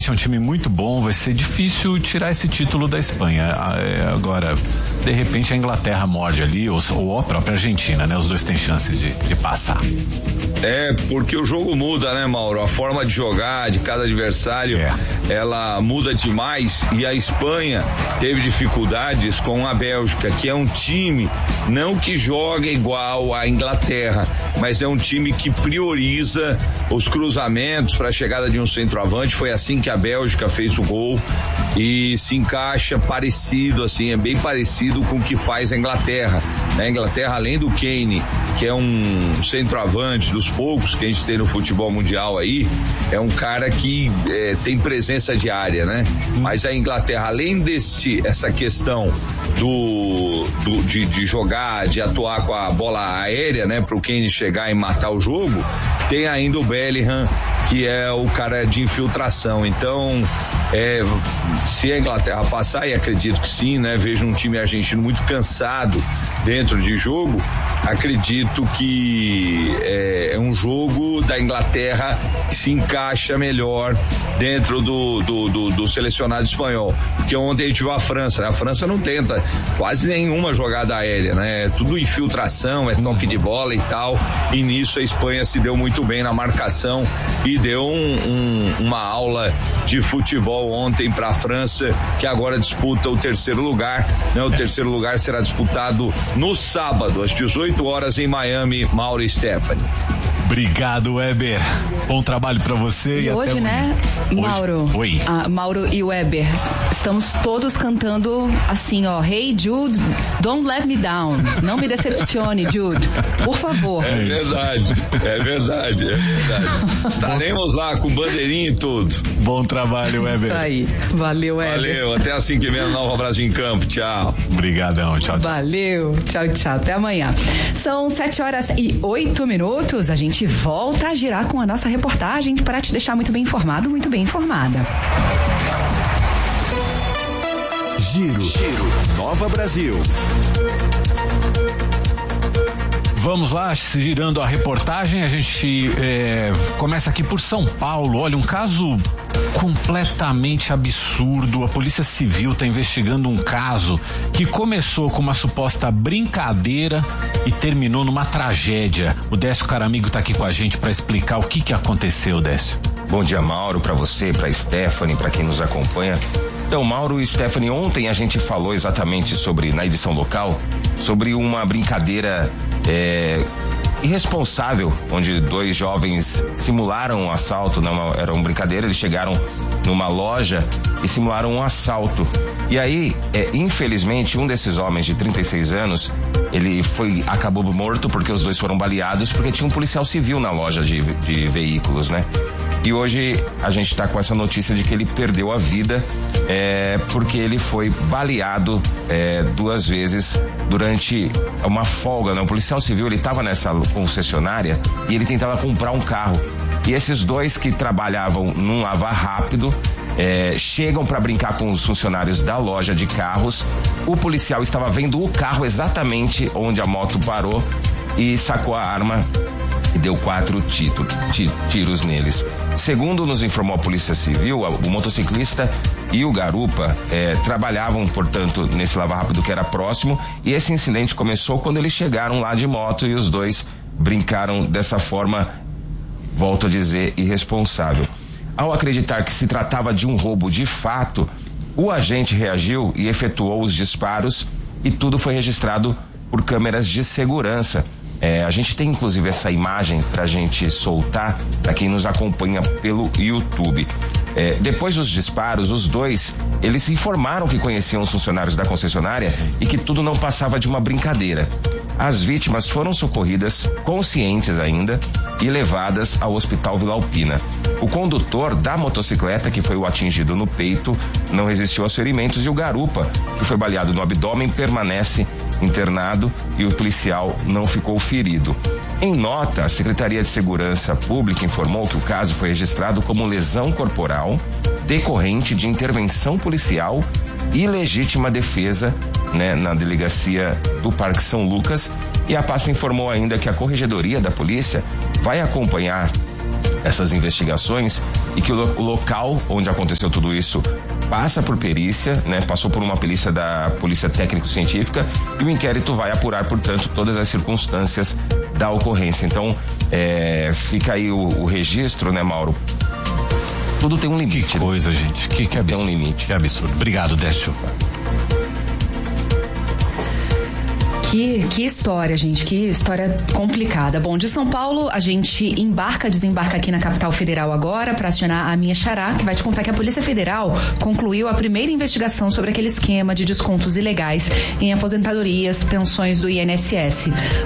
é um time muito bom, vai ser difícil tirar esse título da Espanha. Agora, de repente a Inglaterra morde ali, ou a própria Argentina, né? Os dois têm chances de passar. Porque o jogo muda, né, Mauro? A forma de jogar de cada adversário, ela muda demais, e a Espanha teve dificuldades com a Bélgica, que é um time não que joga igual à Inglaterra, mas é um time que prioriza os cruzamentos para a chegada de um centroavante. Foi assim que a Bélgica fez o gol, e se encaixa parecido, assim, é bem parecido com o que faz a Inglaterra. A Inglaterra, além do Kane, que é um centroavante dos poucos que a gente tem no futebol mundial aí, é um cara que tem presença diária, né? Mas a Inglaterra, além essa questão de jogar, de atuar com a bola aérea, né, pro Kane chegar e matar o jogo, tem ainda o Bellingham, que é o cara de infiltração. Então, se a Inglaterra passar, e acredito que sim, né? Vejo um time argentino muito cansado dentro de jogo, acredito que é um jogo da Inglaterra que se encaixa melhor dentro do selecionado espanhol, porque ontem a gente viu a França, né? A França não tenta quase nenhuma jogada aérea, né? É tudo infiltração, é toque de bola e tal, e nisso a Espanha se deu muito bem na marcação e deu uma aula de futebol ontem para a França, que agora disputa o terceiro lugar, né? O terceiro lugar será disputado no sábado, às 18 horas em Miami. Mauro e Stephanie. Obrigado, Weber. Bom trabalho pra você. E hoje, até né, hoje. Mauro? Oi. Mauro e Weber, estamos todos cantando assim, ó, Hey Jude, don't let me down. Não me decepcione, Jude. Por favor. É verdade. Estaremos lá com bandeirinha e tudo. Bom trabalho, Weber. Isso aí. Valeu, Weber. Valeu, até às 5h30, Nova Brasil em Campo. Tchau. Obrigadão, tchau. Valeu, tchau. Até amanhã. São 7h08. A gente volta a girar com a nossa reportagem para te deixar muito bem informado, muito bem informada. Giro Nova Brasil. Vamos lá, girando a reportagem, a gente começa aqui por São Paulo. Olha, um caso completamente absurdo. A Polícia Civil está investigando um caso que começou com uma suposta brincadeira e terminou numa tragédia. O Décio Caramigo está aqui com a gente para explicar o que aconteceu, Décio. Bom dia, Mauro, para você, para Stephanie, para quem nos acompanha. Então, Mauro e Stephanie, ontem a gente falou exatamente na edição local, sobre uma brincadeira irresponsável, onde dois jovens simularam um assalto. Era uma brincadeira, eles chegaram numa loja e simularam um assalto. E aí, infelizmente, um desses homens de 36 anos, ele acabou morto porque os dois foram baleados, porque tinha um policial civil na loja de veículos, né? E hoje a gente está com essa notícia de que ele perdeu a vida porque ele foi baleado 2 vezes durante uma folga, né? O policial civil, ele estava nessa concessionária e ele tentava comprar um carro. E esses dois que trabalhavam num lavar rápido chegam para brincar com os funcionários da loja de carros. O policial estava vendo o carro exatamente onde a moto parou e sacou a arma e deu 4 tiros neles. Segundo nos informou a Polícia Civil, o motociclista e o garupa trabalhavam, portanto, nesse lava-rápido que era próximo, e esse incidente começou quando eles chegaram lá de moto e os dois brincaram dessa forma, volto a dizer, irresponsável. Ao acreditar que se tratava de um roubo de fato, o agente reagiu e efetuou os disparos, e tudo foi registrado por câmeras de segurança. A gente tem inclusive essa imagem pra gente soltar para quem nos acompanha pelo YouTube. Depois dos disparos, os dois, eles informaram que conheciam os funcionários da concessionária e que tudo não passava de uma brincadeira. As vítimas foram socorridas, conscientes ainda, e levadas ao Hospital Vila Alpina. O condutor da motocicleta, que foi o atingido no peito, não resistiu aos ferimentos, e o garupa, que foi baleado no abdômen, permanece internado, e o policial não ficou ferido. Em nota, a Secretaria de Segurança Pública informou que o caso foi registrado como lesão corporal decorrente de intervenção policial e legítima defesa, né, na delegacia do Parque São Lucas, e a pasta informou ainda que a Corregedoria da Polícia vai acompanhar essas investigações e que o local onde aconteceu tudo isso passa por perícia, né? Passou por uma perícia da Polícia Técnico-Científica e o inquérito vai apurar, portanto, todas as circunstâncias da ocorrência. Então, fica aí o registro, né, Mauro? Tudo tem um limite. Que coisa, gente. Que absurdo. Tem um limite. Que absurdo. Obrigado, Décio. Que história, gente, que história complicada. Bom, de São Paulo, a gente desembarca aqui na capital federal agora para acionar a minha xará, que vai te contar que a Polícia Federal concluiu a primeira investigação sobre aquele esquema de descontos ilegais em aposentadorias, pensões do INSS.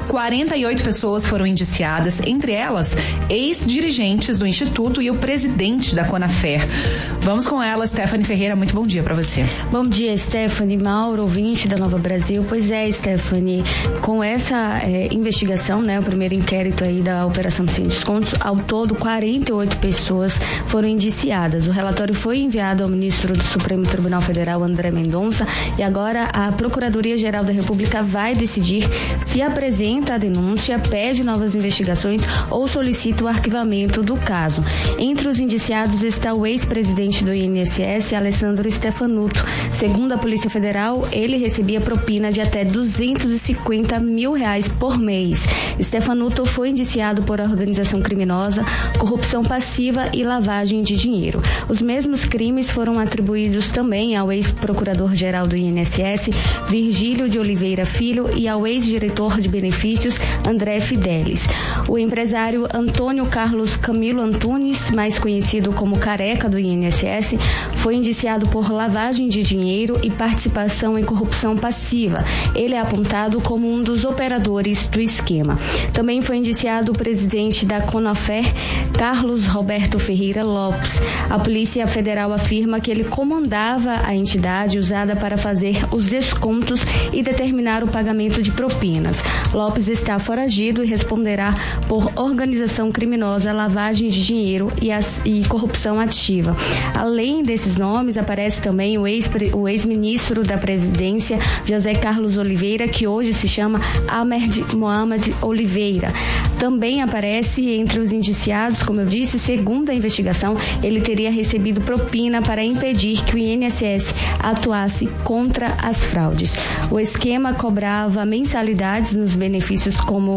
48 pessoas foram indiciadas, entre elas, ex-dirigentes do Instituto e o presidente da Conafer. Vamos com ela, Stephanie Ferreira, muito bom dia para você. Bom dia, Stephanie, Mauro, ouvinte da Nova Brasil. Pois é, Stephanie, com essa investigação, né, o primeiro inquérito aí da Operação Sem Descontos, ao todo 48 pessoas foram indiciadas. O relatório foi enviado ao ministro do Supremo Tribunal Federal, André Mendonça, e agora a Procuradoria-Geral da República vai decidir se apresenta a denúncia, pede novas investigações ou solicita o arquivamento do caso. Entre os indiciados está o ex-presidente do INSS, Alessandro Stefanuto. Segundo a Polícia Federal, ele recebia propina de até R$250 mil por mês. Stefanuto foi indiciado por organização criminosa, corrupção passiva e lavagem de dinheiro. Os mesmos crimes foram atribuídos também ao ex-procurador-geral do INSS, Virgílio de Oliveira Filho, e ao ex-diretor de benefícios, André Fidelis. O empresário Antônio Carlos Camilo Antunes, mais conhecido como Careca do INSS, foi indiciado por lavagem de dinheiro e participação em corrupção passiva. Ele é apontado como um dos operadores do esquema. Também foi indiciado o presidente da Conafer, Carlos Roberto Ferreira Lopes. A Polícia Federal afirma que ele comandava a entidade usada para fazer os descontos e determinar o pagamento de propinas. Lopes está foragido e responderá por organização criminosa, lavagem de dinheiro e corrupção ativa. Além desses nomes, aparece também o ex-ministro da Previdência, José Carlos Oliveira, que hoje se chama Ahmed Mohamed Oliveira. Também aparece entre os indiciados, como eu disse, segundo a investigação, ele teria recebido propina para impedir que o INSS atuasse contra as fraudes. O esquema cobrava mensalidades nos benefícios como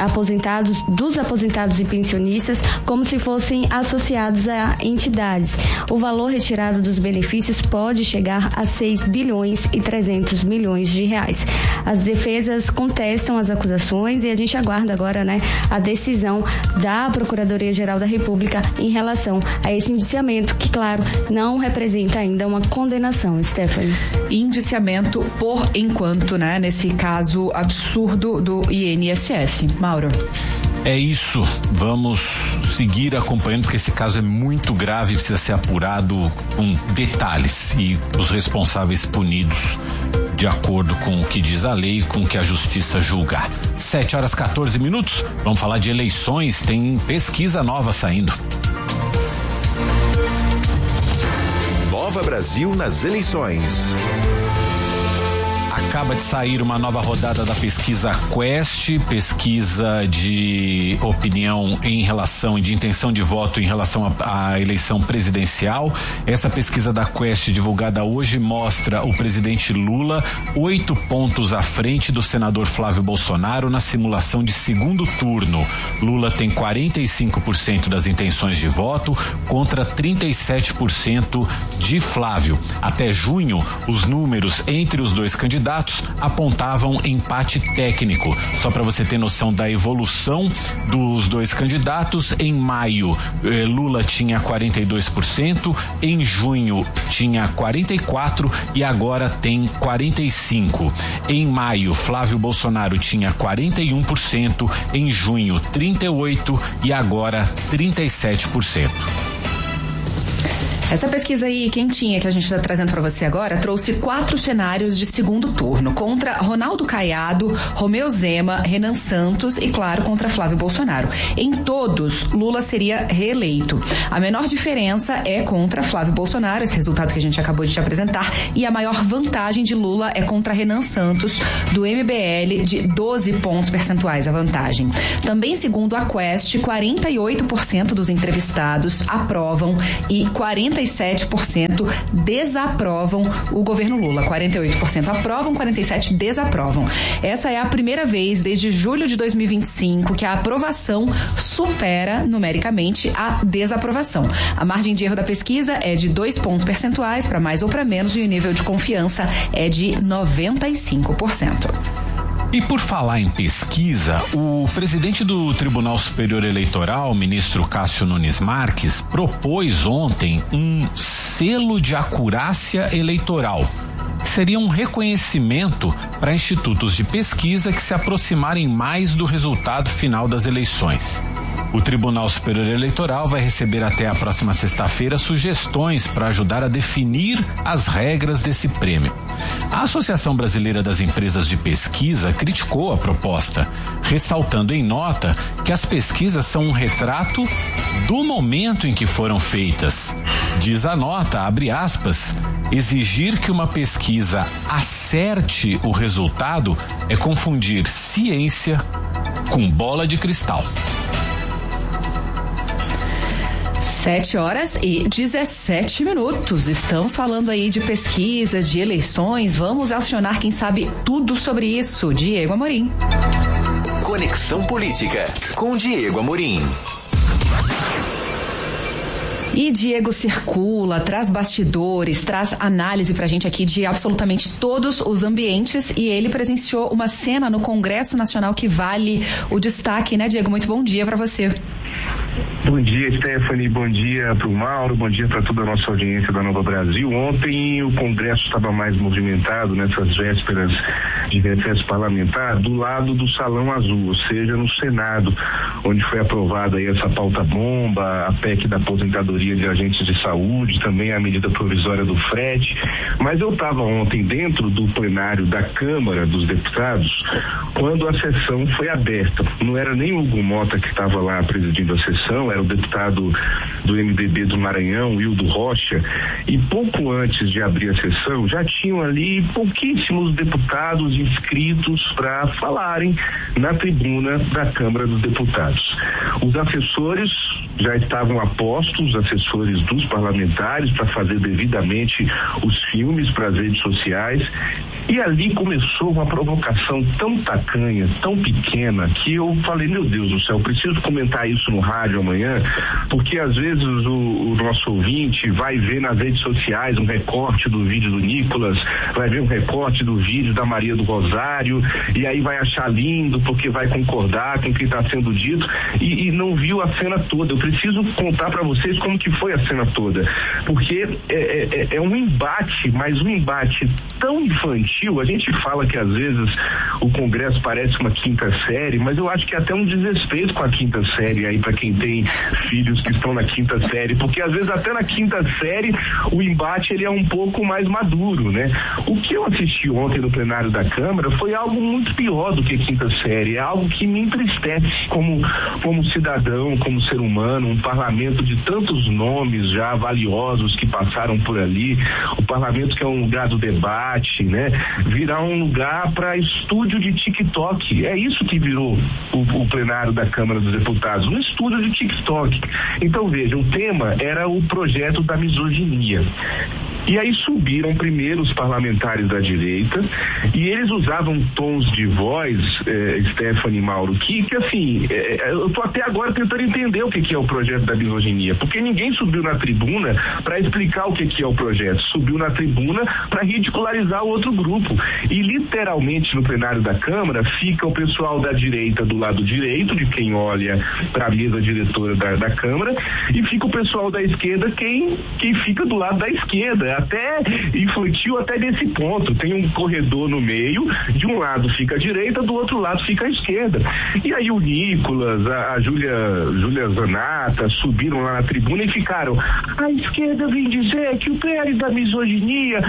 dos aposentados e pensionistas, como se fossem associados a entidades. O valor retirado dos benefícios pode chegar a 6 bilhões e 300 milhões de reais. As defesas contestam as acusações e a gente aguarda agora, né, a decisão da Procuradoria-Geral da República em relação a esse indiciamento, que, claro, não representa ainda uma condenação, Stephanie. Indiciamento por enquanto, né, nesse caso absurdo do INSS. Mauro. É isso, vamos seguir acompanhando, porque esse caso é muito grave e precisa ser apurado com detalhes e os responsáveis punidos de acordo com o que diz a lei e com o que a justiça julgar. 7h14, vamos falar de eleições, tem pesquisa nova saindo. Nova Brasil nas eleições. Acaba de sair uma nova rodada da pesquisa Quest, pesquisa de opinião em relação e de intenção de voto em relação à eleição presidencial. Essa pesquisa da Quest, divulgada hoje, mostra o presidente Lula 8 pontos à frente do senador Flávio Bolsonaro na simulação de segundo turno. Lula tem 45% das intenções de voto contra 37% de Flávio. Até junho, os números entre os dois candidatos apontavam empate técnico. Só para você ter noção da evolução dos dois candidatos, em maio Lula tinha 42%, em junho tinha 44% e agora tem 45%. Em maio Flávio Bolsonaro tinha 41%, em junho 38% e agora 37%. Essa pesquisa aí quentinha que a gente está trazendo para você agora trouxe 4 cenários de segundo turno contra Ronaldo Caiado, Romeu Zema, Renan Santos e, claro, contra Flávio Bolsonaro. Em todos, Lula seria reeleito. A menor diferença é contra Flávio Bolsonaro, esse resultado que a gente acabou de te apresentar, e a maior vantagem de Lula é contra Renan Santos, do MBL, de 12 pontos percentuais a vantagem. Também, segundo a Quest, 48% dos entrevistados aprovam e 47% desaprovam o governo Lula. 48% aprovam, 47% desaprovam. Essa é a primeira vez desde julho de 2025 que a aprovação supera numericamente a desaprovação. A margem de erro da pesquisa é de 2 pontos percentuais, para mais ou para menos, e o nível de confiança é de 95%. E por falar em pesquisa, o presidente do Tribunal Superior Eleitoral, ministro Cássio Nunes Marques, propôs ontem um selo de acurácia eleitoral, que seria um reconhecimento para institutos de pesquisa que se aproximarem mais do resultado final das eleições. O Tribunal Superior Eleitoral vai receber até a próxima sexta-feira sugestões para ajudar a definir as regras desse prêmio. A Associação Brasileira das Empresas de Pesquisa criticou a proposta, ressaltando em nota que as pesquisas são um retrato do momento em que foram feitas. Diz a nota, abre aspas, exigir que uma pesquisa acerte o resultado é confundir ciência com bola de cristal. 7h17. Estamos falando aí de pesquisas, de eleições. Vamos acionar quem sabe tudo sobre isso. Diego Amorim. Conexão Política, com Diego Amorim. E Diego circula, traz bastidores, traz análise pra gente aqui de absolutamente todos os ambientes, e ele presenciou uma cena no Congresso Nacional que vale o destaque, né, Diego? Muito bom dia pra você. Bom dia, Stephanie, bom dia para o Mauro, bom dia para toda a nossa audiência da Nova Brasil. Ontem o Congresso estava mais movimentado nessas vésperas de recesso parlamentar do lado do Salão Azul, ou seja, no Senado, onde foi aprovada aí essa pauta-bomba, a PEC da aposentadoria de agentes de saúde, também a medida provisória do frete. Mas eu estava ontem dentro do plenário da Câmara dos Deputados quando a sessão foi aberta. Não era nem o Hugo Mota que estava lá presidindo a sessão, era o deputado do MDB do Maranhão, Wildo Rocha, e pouco antes de abrir a sessão já tinham ali pouquíssimos deputados inscritos para falarem na tribuna da Câmara dos Deputados. Os assessores já estavam a postos, os assessores dos parlamentares, para fazer devidamente os filmes para as redes sociais, e ali começou uma provocação tão tacanha, tão pequena, que eu falei, meu Deus do céu, preciso comentar isso no rádio amanhã, porque às vezes o nosso ouvinte vai ver nas redes sociais um recorte do vídeo do Nicolas, vai ver um recorte do vídeo da Maria do Rosário, e aí vai achar lindo porque vai concordar com o que está sendo dito e não viu a cena toda. Eu preciso contar para vocês como que foi a cena toda, porque é um embate, mas um embate tão infantil. A gente fala que às vezes o Congresso parece uma quinta série, mas eu acho que é até um desrespeito com a quinta série aí para quem tem filhos que estão na quinta série, porque às vezes até na quinta série o embate ele é um pouco mais maduro, né? O que eu assisti ontem no plenário da Câmara foi algo muito pior do que quinta série, é algo que me entristece como cidadão, como ser humano, um parlamento de tantos nomes já valiosos que passaram por ali, o parlamento que é um lugar do debate, né? Virar um lugar para estúdio de TikTok, é isso que virou o plenário da Câmara dos Deputados, um estúdio de TikTok. Então veja, o tema era o projeto da misoginia. E aí subiram primeiro os parlamentares da direita e eles usavam tons de voz, Stephanie, Mauro, que assim, eu tô até agora tentando entender o que é o projeto da misoginia, porque ninguém subiu na tribuna para explicar o que é o projeto, subiu na tribuna para ridicularizar o outro grupo. E literalmente no plenário da Câmara fica o pessoal da direita do lado direito, de quem olha para a mesa diretora da Câmara, e fica o pessoal da esquerda quem fica do lado da esquerda. até infantil até nesse ponto. Tem um corredor no meio, de um lado fica a direita, do outro lado fica a esquerda. E aí o Nicolas, a Júlia Zanata subiram lá na tribuna e ficaram: a esquerda vem dizer que o PL da misoginia,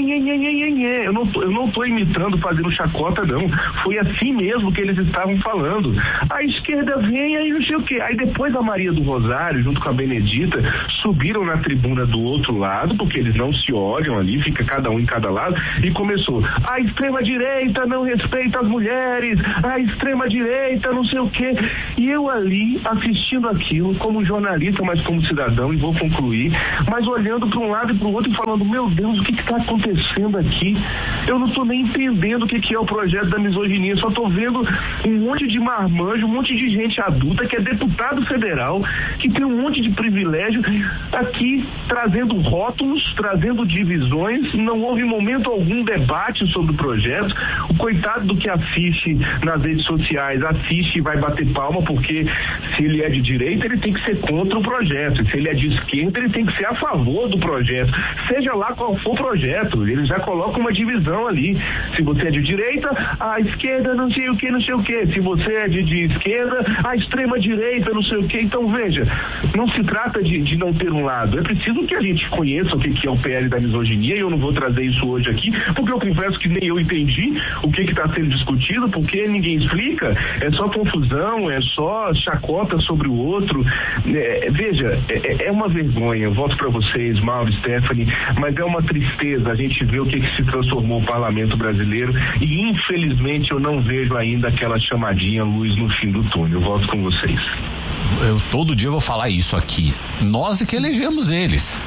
eu não tô imitando, fazendo chacota, não. Foi assim mesmo que eles estavam falando. A esquerda vem, aí não sei o quê. Aí depois a Maria do Rosário, junto com a Benedita, subiram na tribuna do outro lado, porque eles não se olham ali, fica cada um em cada lado, e começou: a extrema-direita não respeita as mulheres, a extrema-direita não sei o quê. E eu ali, assistindo aquilo, como jornalista, mas como cidadão, e vou concluir, mas olhando para um lado e para o outro e falando: meu Deus, o que está acontecendo aqui? Eu não estou nem entendendo o que é o projeto da misoginia, só estou vendo um monte de marmanjo, um monte de gente adulta que é deputado federal, que tem um monte de privilégio, aqui trazendo rótulos, trazendo divisões. Não houve em momento algum debate sobre o projeto. O coitado do que assiste nas redes sociais, assiste e vai bater palma, porque se ele é de direita, ele tem que ser contra o projeto, se ele é de esquerda, ele tem que ser a favor do projeto, seja lá qual for o projeto. Ele já coloca uma divisão ali: se você é de direita, a esquerda não sei o que, não sei o que; se você é de esquerda, a extrema direita não sei o que. Então veja, não se trata de não ter um lado, é preciso que a gente conheça o que é o PL da misoginia, e eu não vou trazer isso hoje aqui, porque eu confesso que nem eu entendi o que está sendo discutido, porque ninguém explica, é só confusão, é só chacota sobre o outro. Veja, é uma vergonha, eu volto para vocês, Mauro, Stephanie, mas é uma tristeza a gente ver o que se transformou o parlamento brasileiro, e infelizmente eu não vejo ainda aquela chamadinha luz no fim do túnel. Eu volto com vocês. Todo dia eu vou falar isso aqui. Nós é que elegemos eles.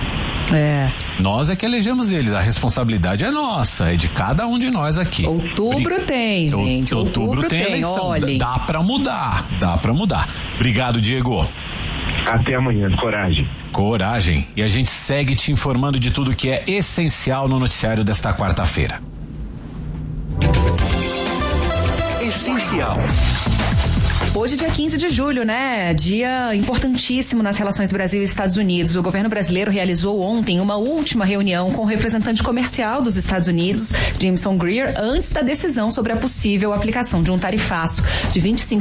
Nós é que elegemos eles. A responsabilidade é nossa, é de cada um de nós aqui. Outubro tem, gente. Outubro tem eleição. Olhem. Dá pra mudar. Obrigado, Diego. Até amanhã. Coragem. E a gente segue te informando de tudo que é essencial no noticiário desta quarta-feira. Essencial. Hoje, dia 15 de julho, né? Dia importantíssimo nas relações Brasil e Estados Unidos. O governo brasileiro realizou ontem uma última reunião com o representante comercial dos Estados Unidos, Jameson Greer, antes da decisão sobre a possível aplicação de um tarifaço de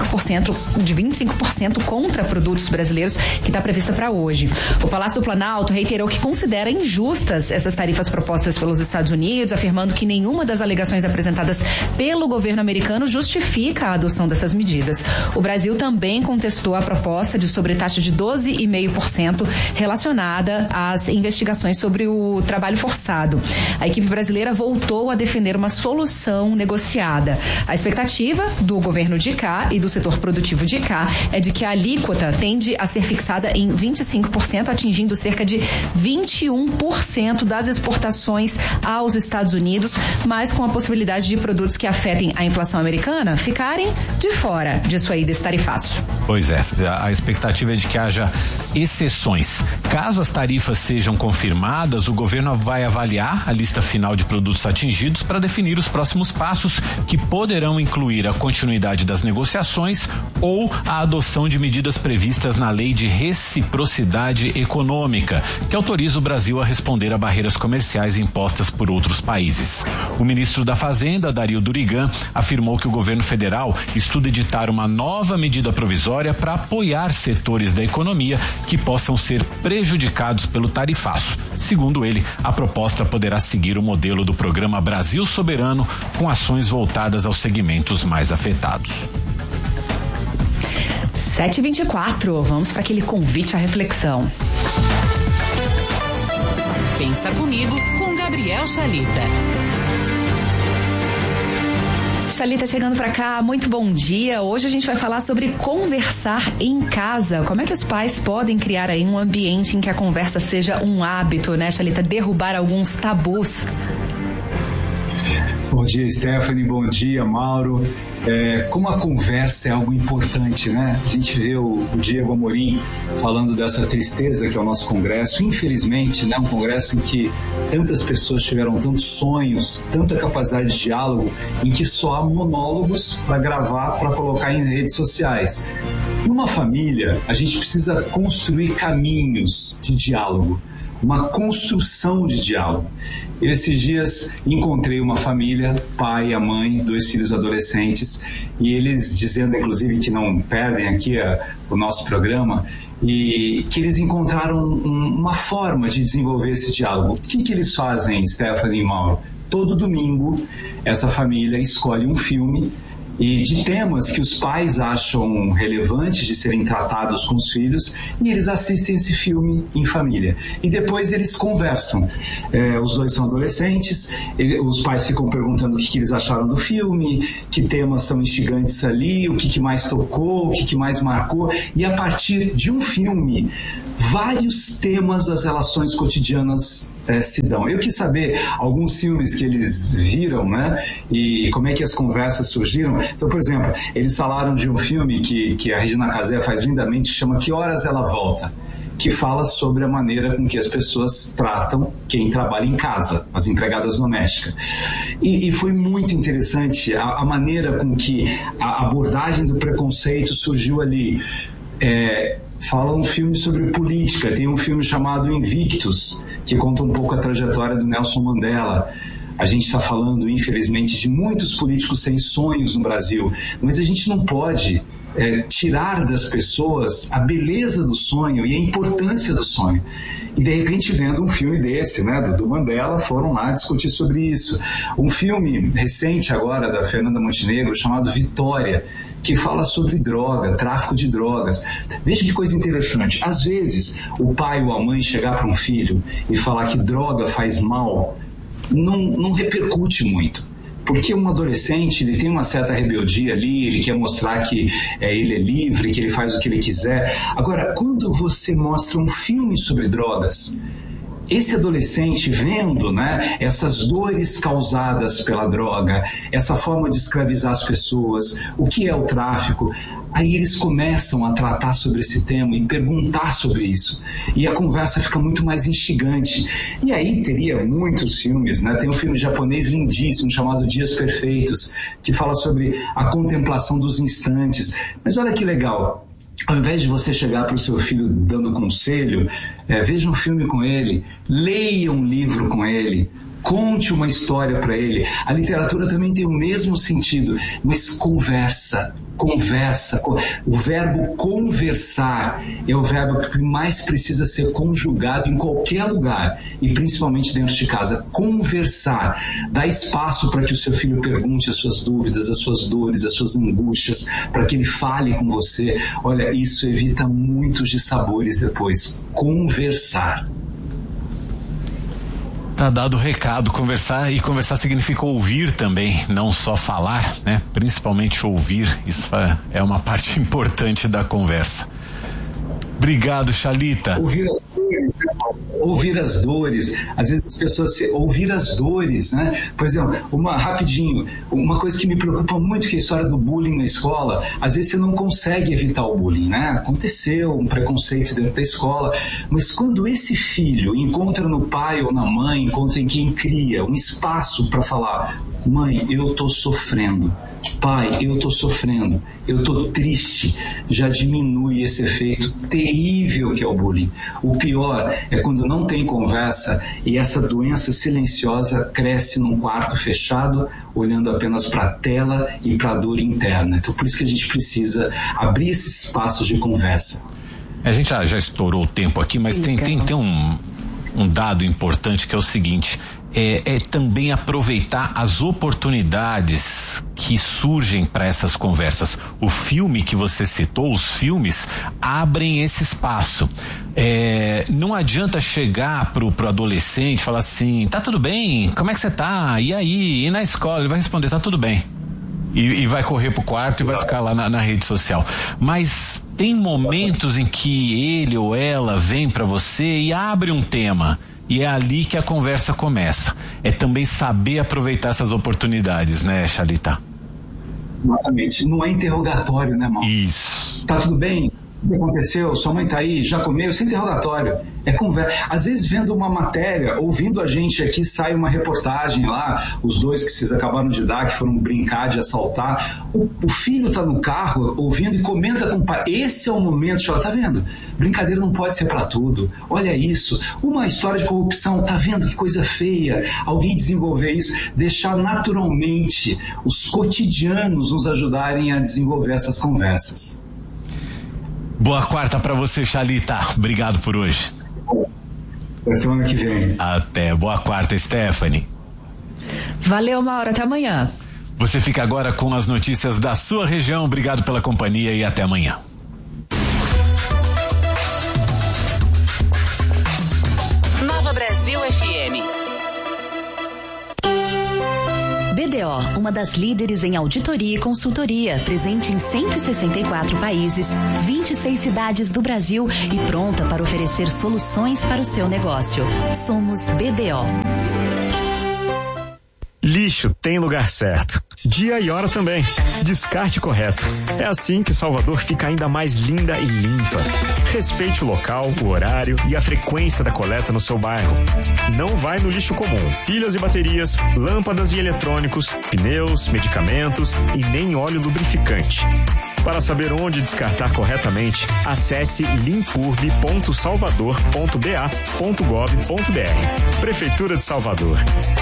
25% contra produtos brasileiros, que está prevista para hoje. O Palácio do Planalto reiterou que considera injustas essas tarifas propostas pelos Estados Unidos, afirmando que nenhuma das alegações apresentadas pelo governo americano justifica a adoção dessas medidas. O Brasil também contestou a proposta de sobretaxa de 12,5% relacionada às investigações sobre o trabalho forçado. A equipe brasileira voltou a defender uma solução negociada. A expectativa do governo de cá e do setor produtivo de cá é de que a alíquota tende a ser fixada em 25%, atingindo cerca de 21% das exportações aos Estados Unidos, mas com a possibilidade de produtos que afetem a inflação americana ficarem de fora disso aí, desse tarifaço. Pois é, a expectativa é de que haja exceções. Caso as tarifas sejam confirmadas, o governo vai avaliar a lista final de produtos atingidos para definir os próximos passos, que poderão incluir a continuidade das negociações ou a adoção de medidas previstas na Lei de Reciprocidade Econômica, que autoriza o Brasil a responder a barreiras comerciais impostas por outros países. O ministro da Fazenda, Dario Durigan, afirmou que o governo federal estuda editar uma nova medida provisória para apoiar setores da economia que possam ser prejudicados pelo tarifaço. Segundo ele, a proposta poderá seguir o modelo do programa Brasil Soberano, com ações voltadas aos segmentos mais afetados. 7h24, vamos para aquele convite à reflexão. Pensa comigo com Gabriel Chalita. Chalita chegando pra cá, muito bom dia. Hoje a gente vai falar sobre conversar em casa. Como é que os pais podem criar aí um ambiente em que a conversa seja um hábito, né, Chalita? Derrubar alguns tabus. Bom dia, Stephanie. Bom dia, Mauro. Como a conversa é algo importante, né? A gente vê o Diego Amorim falando dessa tristeza que é o nosso Congresso. Infelizmente, né? Um Congresso em que tantas pessoas tiveram tantos sonhos, tanta capacidade de diálogo, em que só há monólogos para gravar, para colocar em redes sociais. Numa família, a gente precisa construir caminhos de diálogo. uma construção de diálogo. Eu, esses dias, encontrei uma família, pai, a mãe, 2 filhos adolescentes, e eles dizendo, inclusive, que não perdem aqui o nosso programa, e que eles encontraram uma forma de desenvolver esse diálogo. O que eles fazem, Stephanie e Mauro? Todo domingo, essa família escolhe um filme e de temas que os pais acham relevantes de serem tratados com os filhos, e eles assistem esse filme em família. E depois eles conversam. Os 2 são adolescentes, os pais ficam perguntando o que eles acharam do filme, que temas são instigantes ali, o que mais tocou, o que mais marcou, e a partir de um filme, vários temas das relações cotidianas se dão. Eu quis saber alguns filmes que eles viram, né? E como é que as conversas surgiram. Então, por exemplo, eles falaram de um filme que a Regina Casé faz lindamente, que chama Que Horas Ela Volta?, que fala sobre a maneira com que as pessoas tratam quem trabalha em casa, as empregadas domésticas. E foi muito interessante a maneira com que a abordagem do preconceito surgiu ali. Fala um filme sobre política, tem um filme chamado Invictus, que conta um pouco a trajetória do Nelson Mandela. A gente está falando, infelizmente, de muitos políticos sem sonhos no Brasil, mas a gente não pode tirar das pessoas a beleza do sonho e a importância do sonho. E de repente, vendo um filme desse, né, do Mandela, foram lá discutir sobre isso. Um filme recente agora da Fernanda Montenegro chamado Vitória, que fala sobre droga, tráfico de drogas. Veja que coisa interessante. Às vezes, o pai ou a mãe chegar para um filho e falar que droga faz mal, não repercute muito. Porque um adolescente, ele tem uma certa rebeldia ali, ele quer mostrar que ele é livre, que ele faz o que ele quiser. Agora, quando você mostra um filme sobre drogas, esse adolescente vendo, né, essas dores causadas pela droga, essa forma de escravizar as pessoas, o que é o tráfico, aí eles começam a tratar sobre esse tema e perguntar sobre isso. E a conversa fica muito mais instigante. E aí teria muitos filmes, né? Tem um filme japonês lindíssimo chamado Dias Perfeitos, que fala sobre a contemplação dos instantes. Mas olha que legal. Ao invés de você chegar para o seu filho dando conselho, veja um filme com ele, leia um livro com ele, conte uma história para ele. A literatura também tem o mesmo sentido, mas conversa. O verbo conversar é o verbo que mais precisa ser conjugado em qualquer lugar, e principalmente dentro de casa. Conversar. Dá espaço para que o seu filho pergunte as suas dúvidas, as suas dores, as suas angústias, para que ele fale com você. Olha, isso evita muitos dissabores depois. Conversar. Tá dado o recado. Conversar significa ouvir também, não só falar, né? Principalmente ouvir. Isso é uma parte importante da conversa. Obrigado, Chalita. Ouvir as dores. Às vezes as pessoas ouvir as dores, né? Por exemplo, uma coisa que me preocupa muito, que é a história do bullying na escola. Às vezes você não consegue evitar o bullying, né? Aconteceu um preconceito dentro da escola, mas quando esse filho encontra no pai ou na mãe, encontra em quem cria um espaço para falar: mãe, eu tô sofrendo. Pai, eu tô sofrendo, eu tô triste, já diminui esse efeito terrível que é o bullying. O pior é quando não tem conversa e essa doença silenciosa cresce num quarto fechado, olhando apenas para a tela e para a dor interna. Então, por isso que a gente precisa abrir esses espaços de conversa. A gente já estourou o tempo aqui, mas tem um dado importante, que é o seguinte: é também aproveitar as oportunidades que surgem para essas conversas. O filme que você citou, os filmes abrem esse espaço. Não adianta chegar pro adolescente e falar assim: tá tudo bem? Como é que você tá? E aí? E na escola? Ele vai responder: tá tudo bem. E vai correr pro quarto e vai ficar lá na rede social. Mas tem momentos em que ele ou ela vem para você e abre um tema. E é ali que a conversa começa. É também saber aproveitar essas oportunidades, né, Chalita? Exatamente. Não é interrogatório, né, Mauro? Isso. Tá tudo bem? O que aconteceu? Sua mãe tá aí? Já comeu? Isso é interrogatório. É conversa. Às vezes, vendo uma matéria, ouvindo a gente aqui, sai uma reportagem lá, os dois que vocês acabaram de dar, que foram brincar de assaltar. O filho tá no carro, ouvindo e comenta com o pai. Esse é o momento de falar, tá vendo? Brincadeira não pode ser para tudo. Olha isso. Uma história de corrupção, tá vendo que coisa feia? Alguém desenvolver isso, deixar naturalmente os cotidianos nos ajudarem a desenvolver essas conversas. Boa quarta pra você, Chalita. Obrigado por hoje. Até semana que vem. Até. Boa quarta, Stephanie. Valeu, Mauro. Até amanhã. Você fica agora com as notícias da sua região. Obrigado pela companhia e até amanhã. Nova Brasil FM. BDO, uma das líderes em auditoria e consultoria, presente em 164 países, 26 cidades do Brasil e pronta para oferecer soluções para o seu negócio. Somos BDO. Lixo tem lugar certo. Dia e hora também. Descarte correto. É assim que Salvador fica ainda mais linda e limpa. Respeite o local, o horário e a frequência da coleta no seu bairro. Não vai no lixo comum. Pilhas e baterias, lâmpadas e eletrônicos, pneus, medicamentos e nem óleo lubrificante. Para saber onde descartar corretamente, acesse limpurb.salvador.ba.gov.br. Prefeitura de Salvador.